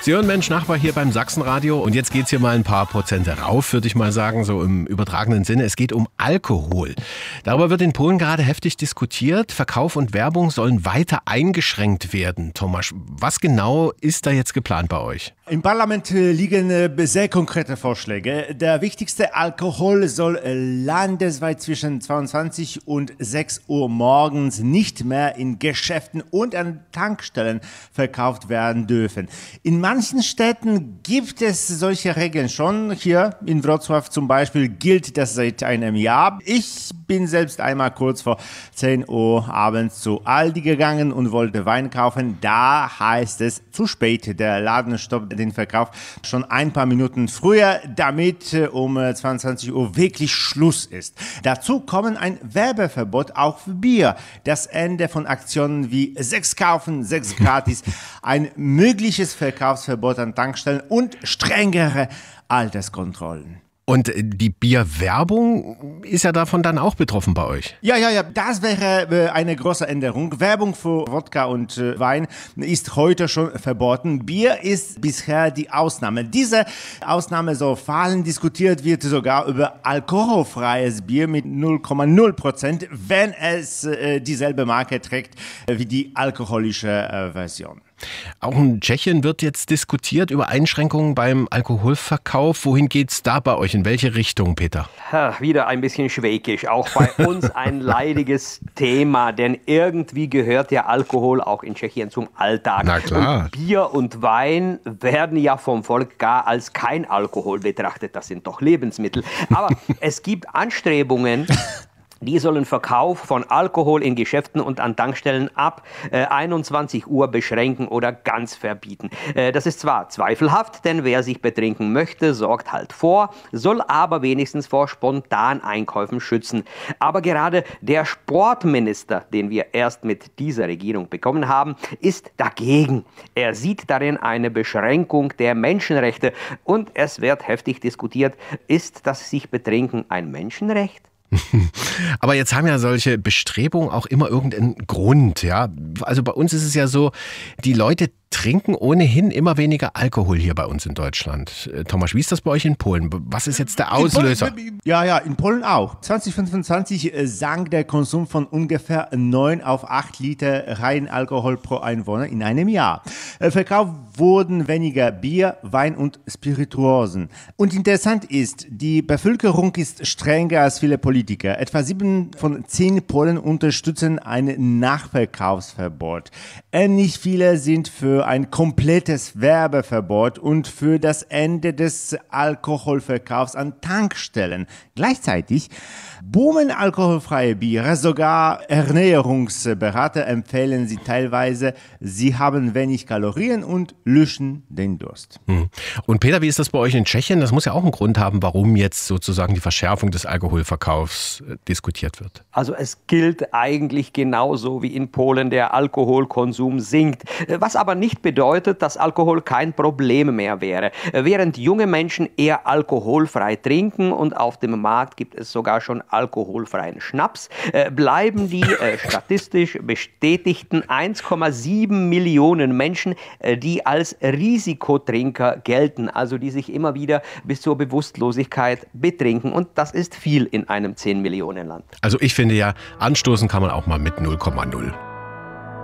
Sie hören Mensch Nachbar hier beim Sachsenradio und jetzt geht's hier mal ein paar Prozente rauf, würde ich mal sagen, so im übertragenen Sinne. Es geht um Alkohol. Darüber wird in Polen gerade heftig diskutiert. Verkauf und Werbung sollen weiter eingeschränkt werden. Tomasz, was genau ist da jetzt geplant bei euch? Im Parlament liegen sehr konkrete Vorschläge. Der wichtigste: Alkohol soll landesweit zwischen 22 und 6 Uhr morgens nicht mehr in Geschäften und an Tankstellen verkauft werden dürfen. In manchen Städten gibt es solche Regeln schon. Hier in Wrocław zum Beispiel gilt das seit einem Jahr. Ich bin selbst einmal kurz vor 10 Uhr abends zu Aldi gegangen und wollte Wein kaufen. Da heißt es, zu spät, der Laden stoppt den Verkauf schon ein paar Minuten früher, damit um 22 Uhr wirklich Schluss ist. Dazu kommen ein Werbeverbot auch für Bier, das Ende von Aktionen wie 6 kaufen, 6 gratis, ein mögliches Verkaufsverbot an Tankstellen und strengere Alterskontrollen. Und die Bierwerbung ist ja davon dann auch betroffen bei euch. Ja, das wäre eine große Änderung. Werbung für Wodka und Wein ist heute schon verboten. Bier ist bisher die Ausnahme. Diese Ausnahme soll fallen. Diskutiert wird sogar über alkoholfreies Bier mit 0,0%, wenn es dieselbe Marke trägt wie die alkoholische Version. Auch in Tschechien wird jetzt diskutiert über Einschränkungen beim Alkoholverkauf. Wohin geht's da bei euch? In welche Richtung, Peter? Wieder ein bisschen schwäkisch. Auch bei uns ein leidiges Thema, denn irgendwie gehört der Alkohol auch in Tschechien zum Alltag. Na klar. Und Bier und Wein werden ja vom Volk gar als kein Alkohol betrachtet. Das sind doch Lebensmittel. Aber es gibt Anstrebungen, die sollen Verkauf von Alkohol in Geschäften und an Tankstellen ab 21 Uhr beschränken oder ganz verbieten. Das ist zwar zweifelhaft, denn wer sich betrinken möchte, sorgt halt vor, soll aber wenigstens vor Spontaneinkäufen schützen. Aber gerade der Sportminister, den wir erst mit dieser Regierung bekommen haben, ist dagegen. Er sieht darin eine Beschränkung der Menschenrechte und es wird heftig diskutiert, ist das sich Betrinken ein Menschenrecht? Aber jetzt haben ja solche Bestrebungen auch immer irgendeinen Grund, ja. Also bei uns ist es ja so, die Leute trinken ohnehin immer weniger Alkohol hier bei uns in Deutschland. Tomasz, wie ist das bei euch in Polen? Was ist jetzt der Auslöser? Ja, in Polen auch. 2025 sank der Konsum von ungefähr 9 auf 8 Liter reinen Alkohol pro Einwohner in einem Jahr. Verkauft wurden weniger Bier, Wein und Spirituosen. Und interessant ist, die Bevölkerung ist strenger als viele Politiker. Etwa 7 von 10 Polen unterstützen ein Nachverkaufsverbot. Ähnlich viele sind für ein komplettes Werbeverbot und für das Ende des Alkoholverkaufs an Tankstellen. Gleichzeitig boomen alkoholfreie Biere, sogar Ernährungsberater empfehlen sie teilweise. Sie haben wenig Kalorien und löschen den Durst. Und Peter, wie ist das bei euch in Tschechien? Das muss ja auch einen Grund haben, warum jetzt sozusagen die Verschärfung des Alkoholverkaufs diskutiert wird. Also es gilt eigentlich genauso wie in Polen, der Alkoholkonsum sinkt. Was aber nicht bedeutet, dass Alkohol kein Problem mehr wäre. Während junge Menschen eher alkoholfrei trinken und auf dem Markt gibt es sogar schon alkoholfreien Schnaps, bleiben die statistisch bestätigten 1,7 Millionen Menschen, die als Risikotrinker gelten, also die sich immer wieder bis zur Bewusstlosigkeit betrinken. Und das ist viel in einem 10-Millionen-Land. Also ich finde ja, anstoßen kann man auch mal mit 0,0.